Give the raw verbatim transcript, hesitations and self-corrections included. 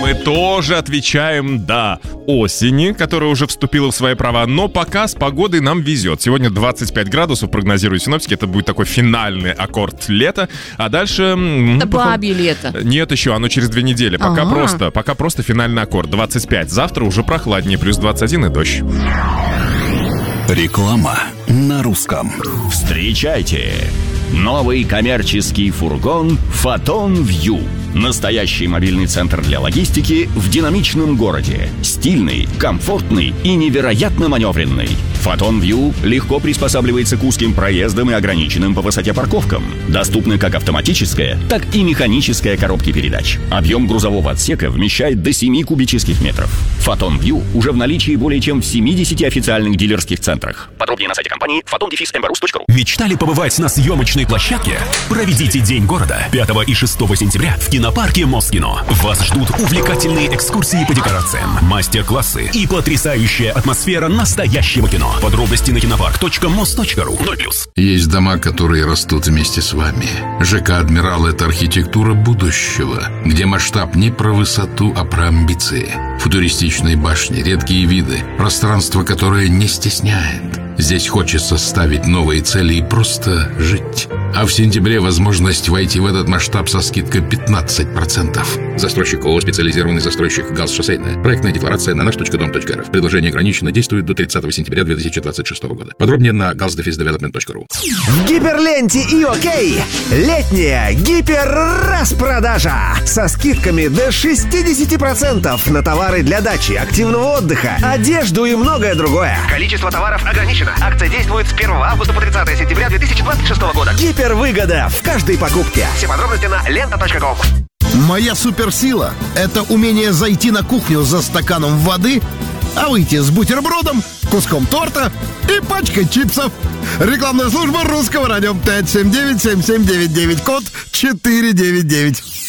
мы тоже отвечаем «да» осени, которая уже вступила в свои права, но пока с погодой нам везет. Сегодня двадцать пять градусов, прогнозируют синоптики, это будет такой финальный аккорд лета, а дальше... Это бабье лето. Нет, еще, оно через две недели, пока ага. просто, пока просто финальный аккорд, двадцать пять. Завтра уже прохладнее, плюс двадцать один и дождь. Реклама на русском. Встречайте! Новый коммерческий фургон «Фотон Вью». Настоящий мобильный центр для логистики в динамичном городе. Стильный, комфортный и невероятно маневренный. «Фотон Вью» легко приспосабливается к узким проездам и ограниченным по высоте парковкам. Доступны как автоматическая, так и механическая коробки передач. Объем грузового отсека вмещает до семи кубических метров. «Фотон Вью» уже в наличии более чем в семидесяти официальных дилерских центрах. Подробнее на сайте компании фотон эмбарус точка ру. Мечтали побывать на съемочной площадке? Проведите День города пятого и шестого сентября в кинопарке Москино. Вас ждут увлекательные экскурсии по декорациям, мастер-классы и потрясающая атмосфера настоящего кино. Подробности на кинопарк точка мос точка ру. ноль плюс. Есть дома, которые растут вместе с вами. ЖК «Адмирал» — это архитектура будущего, где масштаб не про высоту, а про амбиции. Футуристичные башни, редкие виды, пространство, которое не стесняет. Здесь хочется ставить новые цели и просто жить. А в сентябре возможность войти в этот масштаб со скидкой пятнадцать процентов. Застройщик ООО «Специализированный застройщик ГАЗ Шоссейная». Проектная декларация на наш точка дом точка рф. Предложение ограничено, действует до тридцатого сентября две тысячи двадцать шестого года. Подробнее на газ дефис девелопмент точка ру. В Гиперленте и ОК летняя гиперраспродажа со скидками до шестьдесят процентов на товары для дачи, активного отдыха, одежду и многое другое. Количество товаров ограничено. Акция действует с первого августа по тридцатого сентября две тысячи двадцать шестого года. Гипервыгода в каждой покупке. Все подробности на лента точка ком. Моя суперсила — это умение зайти на кухню за стаканом воды, а выйти с бутербродом, куском торта и пачкой чипсов. Рекламная служба Русского радио. Пять семь девять семь семь девять девять, код четыре девять девять.